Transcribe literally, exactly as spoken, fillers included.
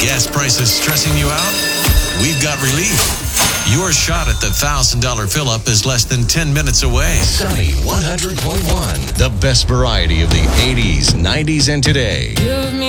Gas prices stressing you out? We've got relief. Your shot at the one thousand dollars fill-up is less than ten minutes away. Sunny one hundred point one. The best variety of the eighties, nineties, and today.